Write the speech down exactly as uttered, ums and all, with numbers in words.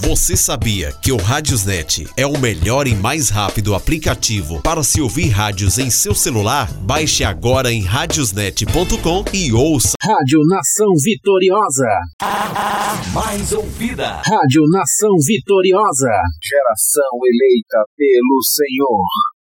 Você sabia que o Radiosnet é o melhor e mais rápido aplicativo para se ouvir rádios em seu celular? Baixe agora em radiosnet ponto com e ouça. Rádio Nação Vitoriosa. A mais ouvida. Rádio Nação Vitoriosa. Geração eleita pelo Senhor.